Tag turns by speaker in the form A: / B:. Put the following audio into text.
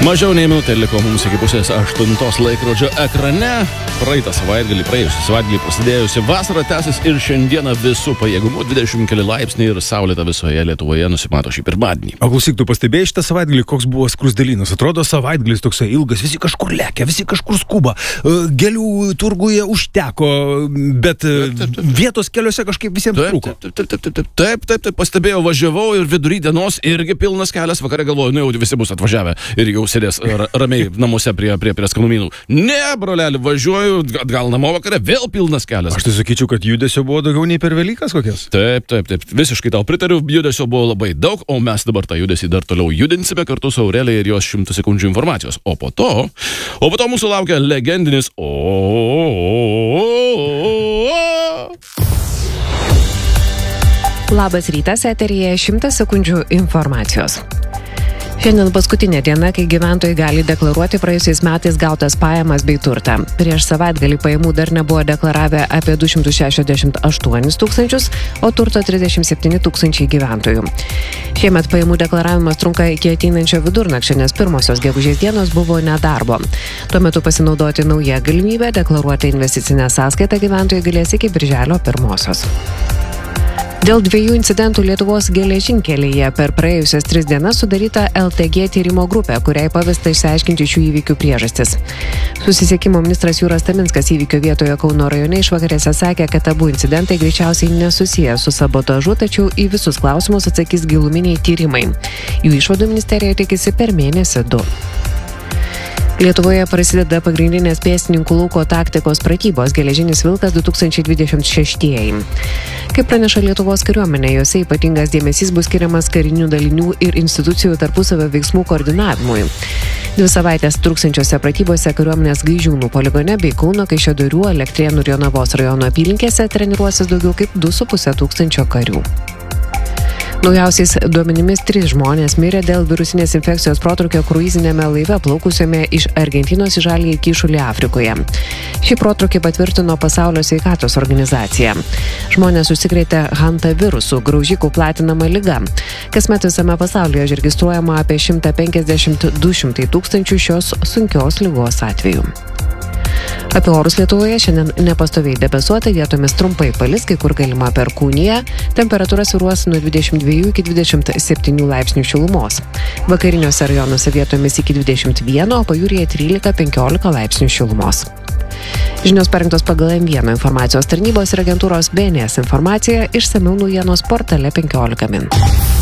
A: Mažiau nei minutė liko mums iki pusės 8 laikrodžio ekrane. Praėjusią savaitgalį prasidėjusi vasara tęsis ir šiandieną visų pajėgumų 20 keli laipsniai ir saulėta visoje Lietuvoje nusimato šį pirmadienį.
B: O klausyk, tu pastebėjai šitą savaitgalį, koks buvo skruzdėlynas? Atrodo, savaitgalis toksai ilgas, visi kažkur lekia, visi kažkur skuba. Gėlių turguje užteko, bet vietos keliuose kažkaip visiems trūko.
A: Taip, pastebėjau, važiavau ir vidury dienos irgi pilnas kelias, vakare galvoju, nu jau visi bus atvažiavę ir jau sėdės ramiai namuose prie skanumynų. Ne, broleli, važiuoju atgal namo vakare, vėl pilnas kelias.
B: Aš tai sakyčiau, kad judesio buvo daugiau nei per Velykas kokias.
A: Taip, visiškai tau pritariu, judesio buvo labai daug, o mes dabar tą judesį dar toliau judinsime kartu su Aurelija ir jos 100 sekundžių informacijos. O po to mūsų laukia legendinis
C: Labas rytas, eteryje 100 sekundžių informacijos. Šiandien paskutinė diena, kai gyventojai gali deklaruoti praėjusiais metais gautas pajamas bei turtą. Prieš savaitgalį pajamų dar nebuvo deklaravę apie 268 tūkstančius, o turto 37 tūkstančiai gyventojų. Šiemet pajamų deklaravimas trunka iki ateinančio vidurnakčio, nes pirmosios gegužės dienos buvo nedarbo. Tuo metu pasinaudoti naują galimybę deklaruoti investicinę sąskaitą gyventojai galės iki birželio 1. Dėl 2 incidentų Lietuvos geležinkelyje per praėjusias 3 dienas sudaryta LTG tyrimo grupė, kuriai pavesta išsiaiškinti šių įvykių priežastis. Susisiekimo ministras Jūras Taminskas įvykio vietoje Kauno rajone išvakarėse sakė, kad abu incidentai greičiausiai nesusiję su sabotažu, tačiau į visus klausimus atsakys giluminiai tyrimai. Jų išvadų ministerija tikisi per mėnesį 2. Lietuvoje prasideda pagrindinės pėstininkų lauko taktikos pratybos Geležinis vilkas 2026. Kaip praneša Lietuvos kariuomenė, jose ypatingas dėmesys bus skiriamas karinių dalinių ir institucijų tarpusavio veiksmų koordinavimui. 2 savaitės truksiančiose pratybose kariuomenės Gaižiūnų poligone bei Kauno Kaišiadorių, Elektrėnų ir Jonavos rajono apylinkėse treniruosis daugiau kaip 2,5 tūkstančio karių. Naujausiais duomenimis 3 žmonės mirė dėl virusinės infekcijos protrūkio kruizinėme laive plaukusiame iš Argentinos į Žaliąjį kyšulį Afrikoje. Šį protrūkį patvirtino Pasaulio sveikatos organizacija. Žmonės užsikrėtė hantavirusų, graužikų platinama liga. Kasmet visame pasaulyje užregistruojama apie 150-200 tūkstančių šios sunkios ligos atvejų. Apie orus Lietuvoje šiandien nepastoviai debesuota, vietomis trumpai palis, kai kur galima perkūnija, temperatūra svyruos nuo 22 iki 27 laipsnių šilumos. Vakariniuose rajonuose vietomis iki 21, o pajūryje 13-15 laipsnių šilumos. Žinios parengtos pagal M1 informacijos tarnybos ir agentūros BNS informaciją, išsamiau naujienos portale 15 min.